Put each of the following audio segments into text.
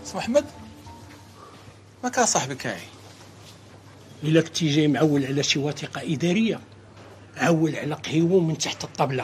سي محمد، ما كان صاحبي كاعي. إلا كنتي جاي معول على شي وثيقة إدارية، عول على قهيوه من تحت الطبلة.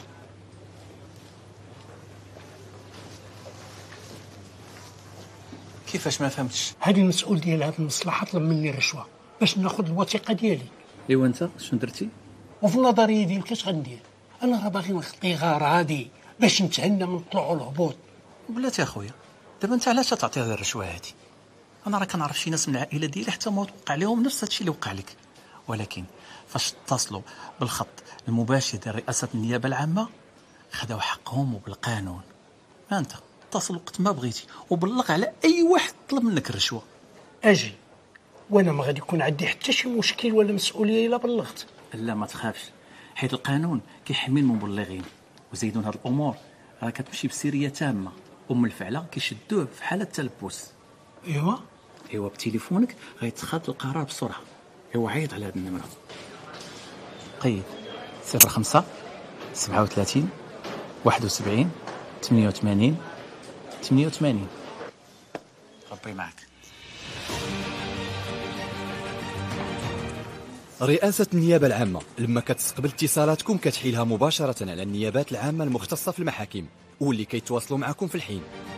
كيفاش؟ ما فهمتش. هذه المسؤول ديال هذه المصلحة طلب مني الرشوة باش ناخذ الوثيقة ديالي. ايوا انت شنو درتي؟ وفي النظرية ديالك اش غندير؟ انا راه باغي نخطي غراضي باش نتهنى من الطلوع والهبوط. بلاتي يا خويا، دابا انت علاش تعطي هذه الرشوه هذه؟ انا راه كنعرف شي ناس من العائله ديالي حتى ما وقع لهم نفس هادشي اللي وقع لك، ولكن فاش اتصلوا بالخط المباشر ديال رئاسه النيابه العامه خداو حقهم وبالقانون. ها انت اتصل وقت ما بغيتي وبلغ على اي واحد طلب منك الرشوه. اجي وانا ما غادي يكون عندي حتى شي مشكل ولا مسؤوليه الا بلغت. لا ما تخافش، حيت القانون كيحمي المبلغين، وزيدون هاد الامور راه كتمشي بسريه تامه، الفعله كيشدوه في حاله التلبس. ايوا بتليفونك غيتخذ القرار بسرعه. ايوا عيط على هاد النمره. قيد 05 37 71 88 88. ربي معك. رئاسة النيابة العامة لما كتستقبل اتصالاتكم كتحيلها مباشرة على النيابات العامة المختصة في المحاكم واللي كيتواصلوا معكم في الحين.